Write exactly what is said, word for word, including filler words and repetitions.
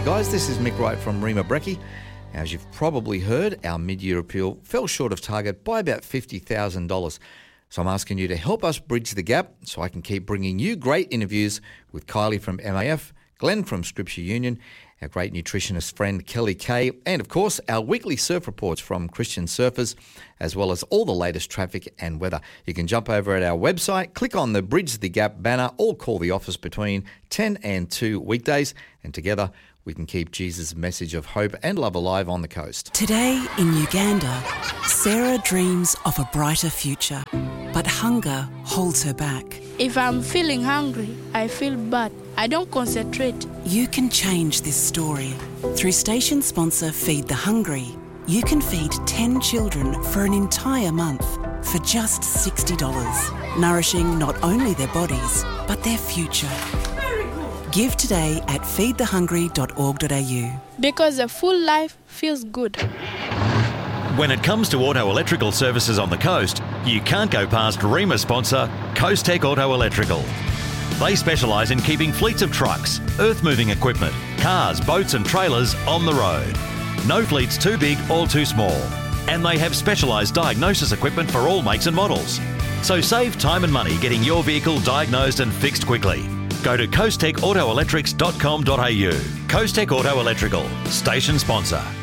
G'day guys, this is Mick Wright from Rima Brekkie. As you've probably heard, our mid-year appeal fell short of target by about fifty thousand dollars. So I'm asking you to help us bridge the gap so I can keep bringing you great interviews with Kylie from M A F, Glenn from Scripture Union, our great nutritionist friend Kelly Kay, and of course our weekly surf reports from Christian surfers, as well as all the latest traffic and weather. You can jump over at our website, click on the Bridge the Gap banner, or call the office between ten and two weekdays, and together we can keep Jesus' message of hope and love alive on the coast. Today in Uganda, Sarah dreams of a brighter future, but hunger holds her back. If I'm feeling hungry, I feel bad. I don't concentrate. You can change this story. Through station sponsor Feed the Hungry, you can feed ten children for an entire month for just sixty dollars, nourishing not only their bodies, but their future. Give today at feed the hungry dot org dot a u. Because a full life feels good. When it comes to auto electrical services on the coast, you can't go past Rima sponsor Coast Tech Auto Electrical. They specialise in keeping fleets of trucks, earth-moving equipment, cars, boats and trailers on the road. No fleet's too big or too small. And they have specialised diagnosis equipment for all makes and models. So save time and money getting your vehicle diagnosed and fixed quickly. Go to coast tech auto electrics dot com dot a u. Coast Tech Auto Electrical, station sponsor.